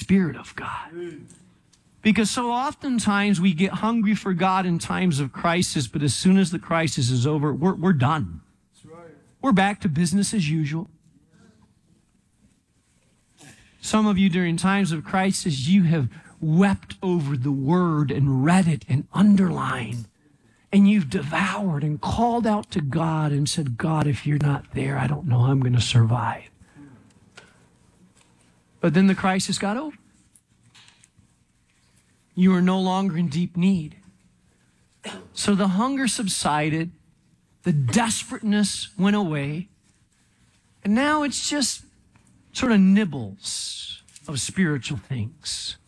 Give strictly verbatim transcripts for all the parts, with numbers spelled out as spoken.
Spirit of God. Because so oftentimes we get hungry for God in times of crisis, but as soon as the crisis is over, we're, we're done. That's right. We're back to business as usual. Some of you during times of crisis, you have wept over the Word and read it and underlined. And you've devoured and called out to God and said, God, if you're not there, I don't know how I'm going to survive. But then the crisis got over. You are no longer in deep need. So the hunger subsided. The desperateness went away. And now it's just sort of nibbles of spiritual things.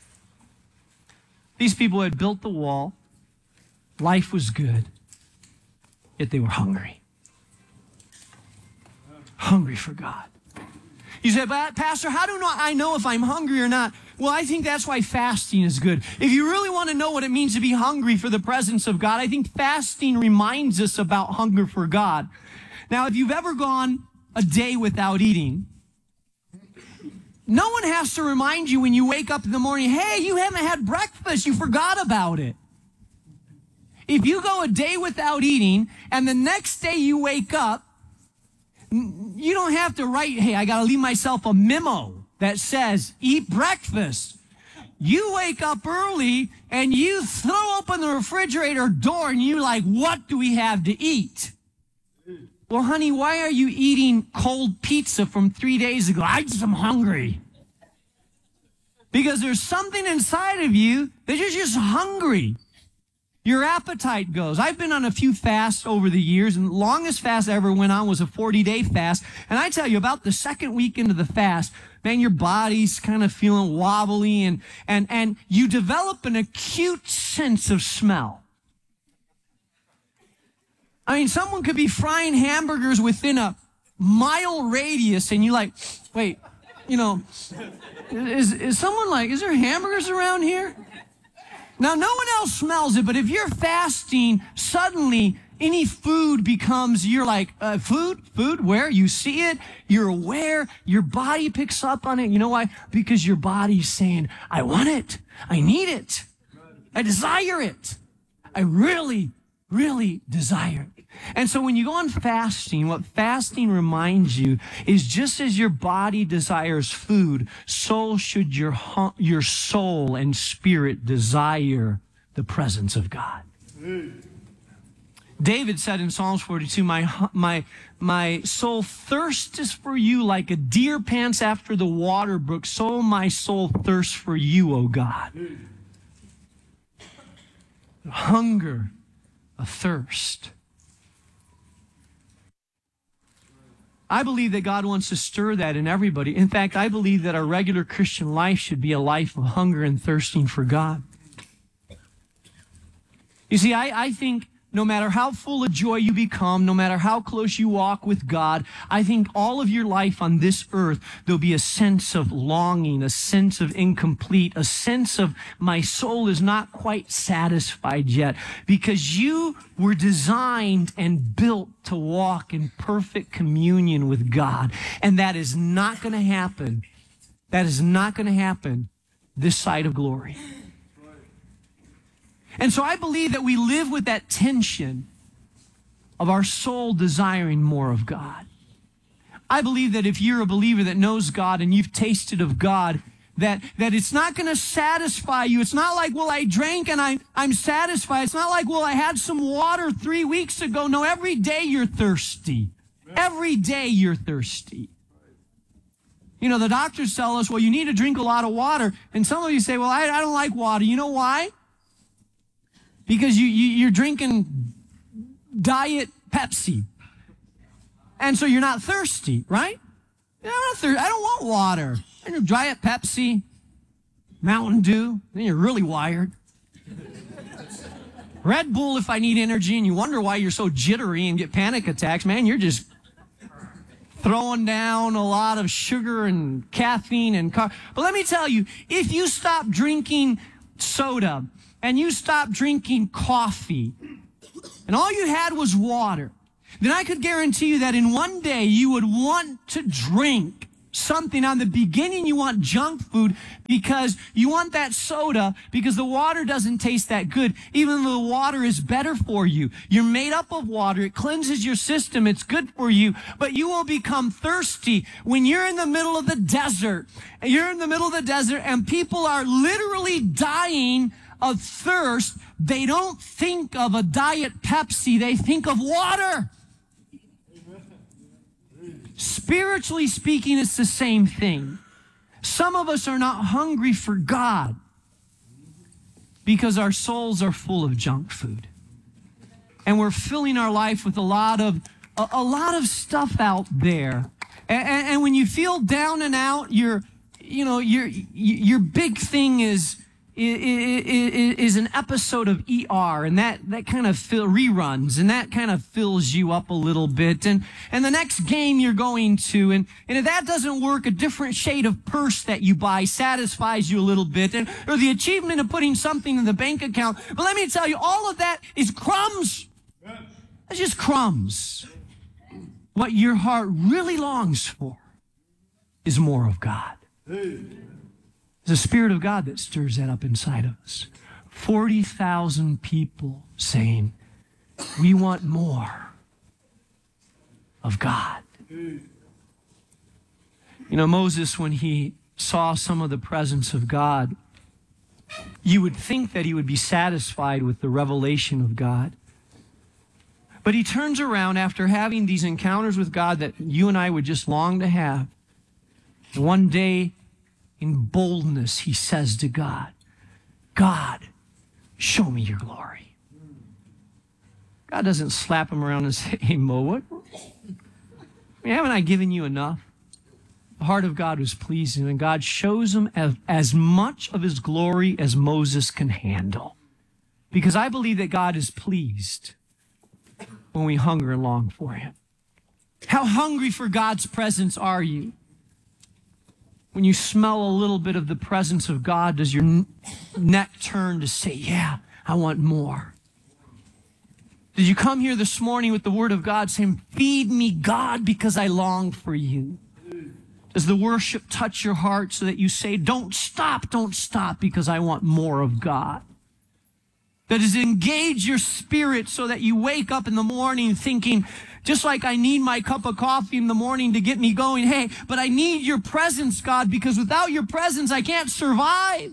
These people had built the wall. Life was good. Yet they were hungry. Hungry for God. You say, but Pastor, how do I know if I'm hungry or not? Well, I think that's why fasting is good. If you really want to know what it means to be hungry for the presence of God, I think fasting reminds us about hunger for God. Now, if you've ever gone a day without eating, no one has to remind you when you wake up in the morning, hey, you haven't had breakfast. You forgot about it. If you go a day without eating and the next day you wake up, you don't have to write, hey, I got to leave myself a memo that says, eat breakfast. You wake up early and you throw open the refrigerator door and you're like, what do we have to eat? Well, honey, why are you eating cold pizza from three days ago? I just am hungry. Because there's something inside of you that you're just hungry. Your appetite goes. I've been on a few fasts over the years, and the longest fast I ever went on was a forty-day fast. And I tell you, about the second week into the fast, man, your body's kind of feeling wobbly, and, and, and you develop an acute sense of smell. I mean, someone could be frying hamburgers within a mile radius, and you like, wait, you know, is, is someone like, is there hamburgers around here? Now, no one else smells it, but if you're fasting, suddenly any food becomes, you're like, uh, food, food, where? You see it, you're aware, your body picks up on it. You know why? Because your body's saying, I want it, I need it, I desire it, I really, really desire it. And so when you go on fasting, what fasting reminds you is just as your body desires food, so should your your soul and spirit desire the presence of God. David said in Psalms forty-two, my, my, my soul thirsts for you like a deer pants after the water brook, so my soul thirsts for you, O God. A hunger, a thirst. I believe that God wants to stir that in everybody. In fact, I believe that our regular Christian life should be a life of hunger and thirsting for God. You see, I, I think no matter how full of joy you become, no matter how close you walk with God, I think all of your life on this earth, there'll be a sense of longing, a sense of incomplete, a sense of my soul is not quite satisfied yet, because you were designed and built to walk in perfect communion with God. And that is not going to happen. That is not going to happen this side of glory. And so I believe that we live with that tension of our soul desiring more of God. I believe that if you're a believer that knows God and you've tasted of God, that, that it's not going to satisfy you. It's not like, well, I drank and I, I'm satisfied. It's not like, well, I had some water three weeks ago. No, every day you're thirsty. Every day you're thirsty. You know, the doctors tell us, well, you need to drink a lot of water. And some of you say, well, I, I don't like water. You know why? Because you, you, you're drinking Diet Pepsi. And so you're not thirsty, right? You're not thirsty. I don't want water. And you Diet Pepsi, Mountain Dew, then you're really wired. Red Bull if I need energy, and you wonder why you're so jittery and get panic attacks. Man, you're just throwing down a lot of sugar and caffeine and car. But let me tell you, if you stop drinking soda, and you stopped drinking coffee, and all you had was water, then I could guarantee you that in one day you would want to drink something. On the beginning, you want junk food because you want that soda because the water doesn't taste that good, even though the water is better for you. You're made up of water. It cleanses your system. It's good for you, but you will become thirsty when you're in the middle of the desert. You're in the middle of the desert and people are literally dying of thirst. They don't think of a Diet Pepsi. They think of water. Spiritually speaking, it's the same thing. Some of us are not hungry for God because our souls are full of junk food. And we're filling our life with a lot of a, a lot of stuff out there. And, and, and when you feel down and out, your you know, your your big thing is Is, is an episode of E R, and that, that kind of fill, reruns, and that kind of fills you up a little bit. And, and the next game you're going to, and, and if that doesn't work, a different shade of purse that you buy satisfies you a little bit, and, or the achievement of putting something in the bank account. But let me tell you, all of that is crumbs. It's just crumbs. What your heart really longs for is more of God. It's the Spirit of God that stirs that up inside of us. forty thousand people saying, we want more of God. You know, Moses, when he saw some of the presence of God, you would think that he would be satisfied with the revelation of God. But he turns around after having these encounters with God that you and I would just long to have. And one day, in boldness, he says to God, God, show me your glory. God doesn't slap him around and say, hey, Mo, what? I mean, haven't I given you enough? The heart of God was pleasing, and God shows him as, as much of his glory as Moses can handle. Because I believe that God is pleased when we hunger and long for him. How hungry for God's presence are you? When you smell a little bit of the presence of God, does your n- neck turn to say, yeah, I want more? Did you come here this morning with the word of God saying, feed me, God, because I long for you? Does the worship touch your heart so that you say, don't stop, don't stop, because I want more of God? Does it engage your spirit so that you wake up in the morning thinking, just like I need my cup of coffee in the morning to get me going, hey, but I need your presence, God, because without your presence, I can't survive.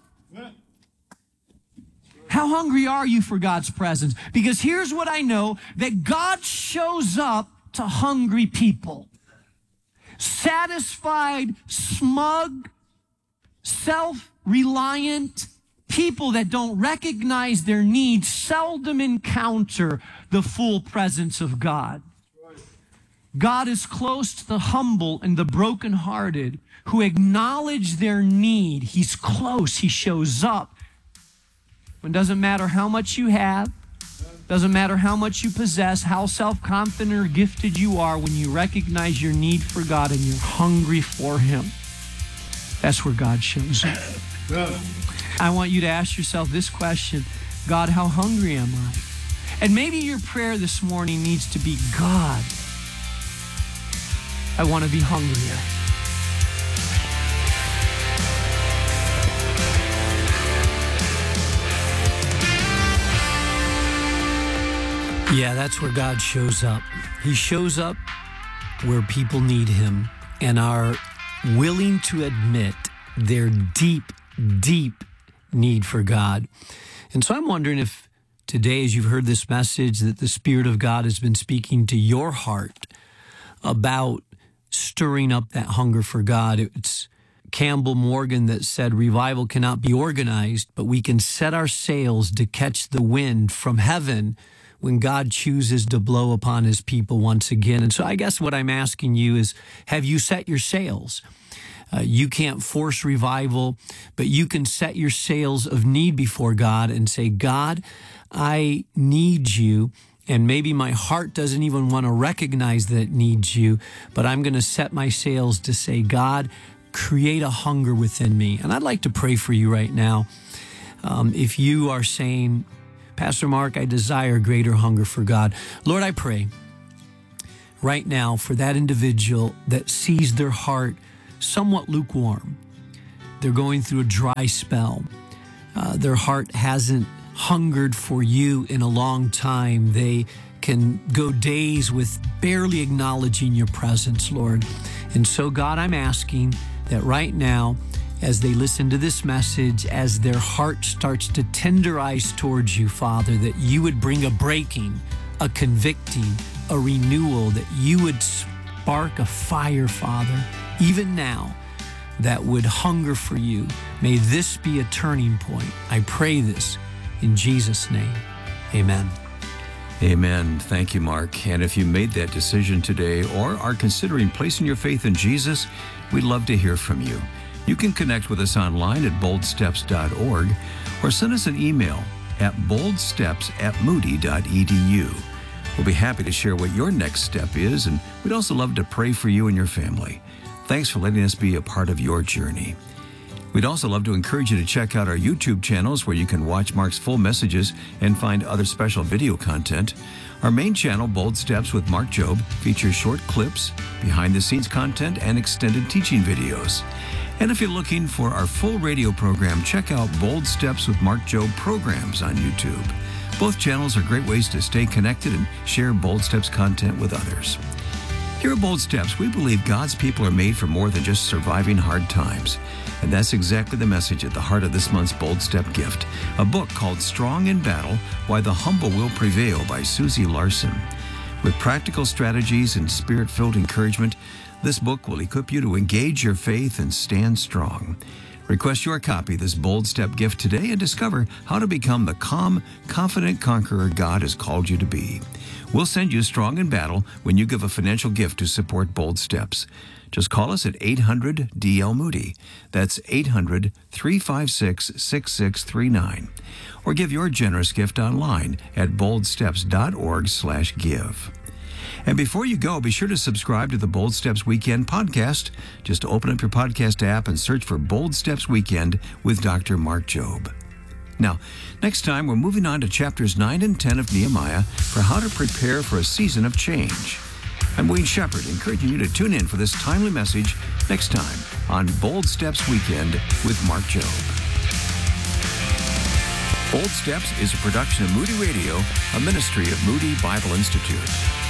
How hungry are you for God's presence? Because here's what I know, that God shows up to hungry people. Satisfied, smug, self-reliant people that don't recognize their needs seldom encounter the full presence of God. God is close to the humble and the brokenhearted who acknowledge their need. He's close. He shows up. It doesn't matter how much you have. Doesn't matter how much you possess, how self-confident or gifted you are. When you recognize your need for God and you're hungry for him, that's where God shows up. I want you to ask yourself this question. God, how hungry am I? And maybe your prayer this morning needs to be, God, I want to be hungrier. Yeah, that's where God shows up. He shows up where people need him and are willing to admit their deep, deep need for God. And so I'm wondering if today, as you've heard this message, that the Spirit of God has been speaking to your heart about stirring up that hunger for God. It's Campbell Morgan that said, revival cannot be organized, but we can set our sails to catch the wind from heaven when God chooses to blow upon his people once again. And so I guess what I'm asking you is, have you set your sails? Uh, you can't force revival, but you can set your sails of need before God and say, God, I need you. And maybe my heart doesn't even want to recognize that it needs you, but I'm going to set my sails to say, God, create a hunger within me. And I'd like to pray for you right now. Um, if you are saying, Pastor Mark, I desire greater hunger for God. Lord, I pray right now for that individual that sees their heart somewhat lukewarm. They're going through a dry spell. Uh, their heart hasn't hungered for you in a long time. They can go days with barely acknowledging your presence, Lord. And so, God, I'm asking that right now, as they listen to this message, as their heart starts to tenderize towards you, Father, that you would bring a breaking, a convicting, a renewal, that you would spark a fire, Father, even now, that would hunger for you. May this be a turning point. I pray this in Jesus' name. Amen. Amen. Thank you, Mark. And if you made that decision today or are considering placing your faith in Jesus, we'd love to hear from you. You can connect with us online at bold steps dot org or send us an email at boldsteps at moody dot e d u. We'll be happy to share what your next step is, and we'd also love to pray for you and your family. Thanks for letting us be a part of your journey. We'd also love to encourage you to check out our YouTube channels where you can watch Mark's full messages and find other special video content. Our main channel, Bold Steps with Mark Jobe, features short clips, behind-the-scenes content, and extended teaching videos. And if you're looking for our full radio program, check out Bold Steps with Mark Jobe programs on YouTube. Both channels are great ways to stay connected and share Bold Steps content with others. Here at Bold Steps, we believe God's people are made for more than just surviving hard times. And that's exactly the message at the heart of this month's Bold Step gift, a book called Strong in Battle, Why the Humble Will Prevail by Susie Larson. With practical strategies and spirit-filled encouragement, this book will equip you to engage your faith and stand strong. Request your copy of this Bold Step gift today and discover how to become the calm, confident conqueror God has called you to be. We'll send you Strong in Battle when you give a financial gift to support Bold Steps. Just call us at eight hundred D L Moody. That's eight hundred, three five six, six six three nine. Or give your generous gift online at boldsteps dot org slash give. And before you go, be sure to subscribe to the Bold Steps Weekend podcast. Just open up your podcast app and search for Bold Steps Weekend with Doctor Mark Jobe. Now, next time, we're moving on to chapters nine and ten of Nehemiah for how to prepare for a season of change. I'm Wayne Shepherd, encouraging you to tune in for this timely message next time on Bold Steps Weekend with Mark Jobe. Bold Steps is a production of Moody Radio, a ministry of Moody Bible Institute.